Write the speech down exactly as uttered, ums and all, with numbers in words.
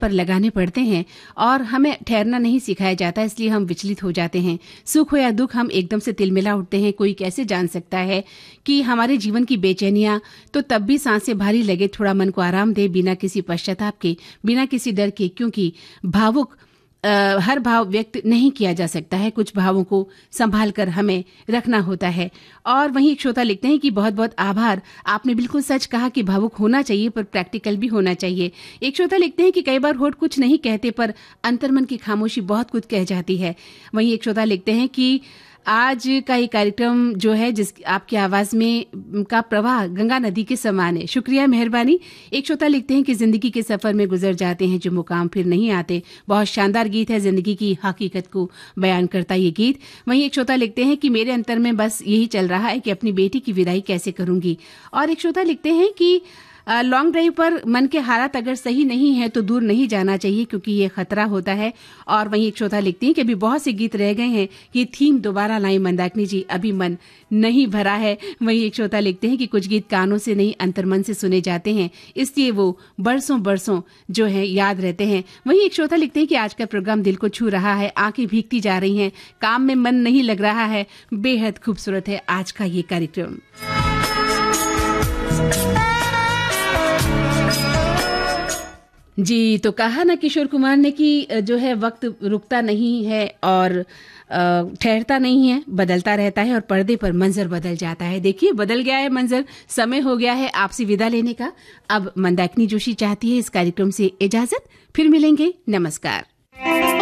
पर लगाने पड़ते हैं और हमें ठहरना नहीं सिखाया जाता, इसलिए हम विचलित हो जाते हैं। सुख हो या दुख, हम एकदम से तिलमिला उठते हैं। कोई कैसे जान सकता है कि हमारे जीवन की बेचैनियां तो तब भी सांसें भारी लगे, थोड़ा मन को आराम दे, बिना किसी पश्चाताप के, बिना किसी डर के, क्योंकि भावुक आ, हर भाव व्यक्त नहीं किया जा सकता है। कुछ भावों को संभाल कर हमें रखना होता है। और वहीं एक श्रोता लिखते हैं कि बहुत बहुत आभार, आपने बिल्कुल सच कहा कि भावुक होना चाहिए पर प्रैक्टिकल भी होना चाहिए। एक श्रोता लिखते हैं कि कई बार होठ कुछ नहीं कहते पर अंतर्मन की खामोशी बहुत कुछ कह जाती है। वहीं एक श्रोता लिखते हैं कि आज का ये कार्यक्रम जो है, जिस आपकी आवाज में का प्रवाह गंगा नदी के समान है। शुक्रिया, मेहरबानी। एक श्रोता लिखते हैं कि जिंदगी के सफर में गुजर जाते हैं जो मुकाम फिर नहीं आते। बहुत शानदार गीत है, जिंदगी की हकीकत को बयान करता ये गीत। वहीं एक श्रोता लिखते हैं कि मेरे अंतर में बस यही चल रहा है कि अपनी बेटी की विदाई कैसे करूंगी। और एक श्रोता लिखते हैं कि लॉन्ग ड्राइव पर मन के हालात अगर सही नहीं है तो दूर नहीं जाना चाहिए, क्योंकि ये खतरा होता है। और वहीं एक श्रोता लिखती हैं कि अभी बहुत से गीत रह गए हैं, ये थीम दोबारा लाई मंदाकिनी जी, अभी मन नहीं भरा है। वहीं एक श्रोता लिखते हैं कि कुछ गीत कानों से नहीं अंतर्मन से सुने जाते हैं, इसलिए वो बरसों बरसों जो है याद रहते हैं। वहीं एक श्रोता लिखते हैं कि आज का प्रोग्राम दिल को छू रहा है, आंखें भीगती जा रही हैं, काम में मन नहीं लग रहा है, बेहद खूबसूरत है आज का ये कार्यक्रम। जी, तो कहा ना किशोर कुमार ने कि जो है वक्त रुकता नहीं है और ठहरता नहीं है, बदलता रहता है और पर्दे पर मंजर बदल जाता है। देखिए, बदल गया है मंजर, समय हो गया है आपसे विदा लेने का। अब मंदाकिनी जोशी चाहती है इस कार्यक्रम से इजाजत, फिर मिलेंगे, नमस्कार।